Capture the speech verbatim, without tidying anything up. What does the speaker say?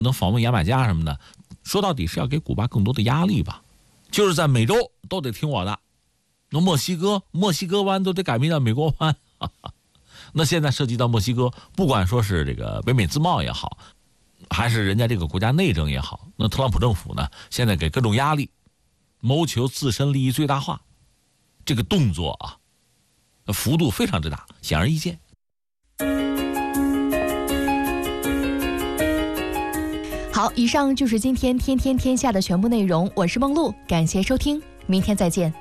能访问牙买加什么的，说到底是要给古巴更多的压力吧，就是在美洲都得听我的，那墨西哥墨西哥湾都得改名叫美国湾。那现在涉及到墨西哥，不管说是这个北美自贸也好，还是人家这个国家内政也好，那特朗普政府呢，现在给各种压力，谋求自身利益最大化，这个动作啊，幅度非常之大，显而易见。 好，以上就是今天天天天下的全部内容，我是梦露，感谢收听，明天再见。